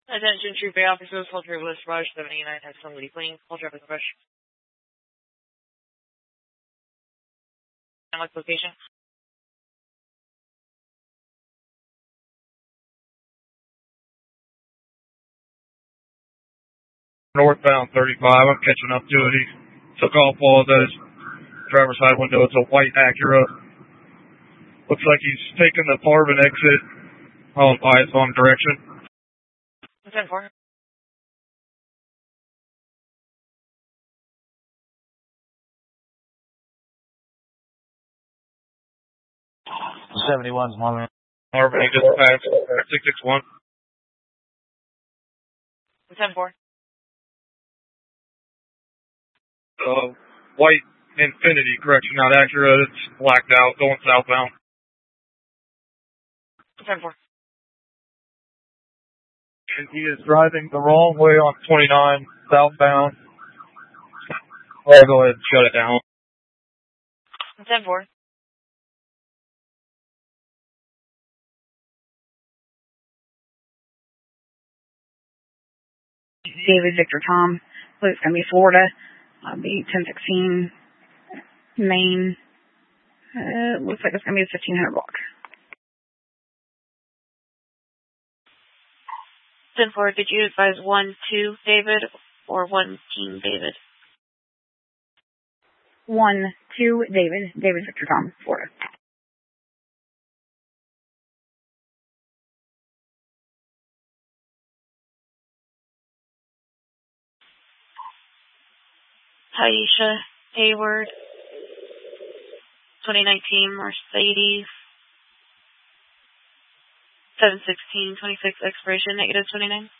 Attention, Troop A officers, call driverless Raj 789 has somebody clean. Call driverless Rush. And what's location? Northbound 35. I'm catching up to it. He took off while at his driver's side window. It's a white Acura. Looks like he's taking the Parvin exit by its own direction. 10-4. The 71's my man. Parvin, he just passed 661. 10-4. White Infinity, correction, not Acura. It's blacked out, going southbound. 10-4. And he is driving the wrong way on 29, southbound. I'll go ahead and shut it down. 10-4. David Victor Tom. So it's going to be Florida. The 1016 Main. Looks like it's going to be a 1500 block. 10-4, did you advise 1-2 David or 1 Team David? 1-2 David. David Victor Tom, Florida. Taisha Hayward, 2019 Mercedes, 716, 26 expiration, -29.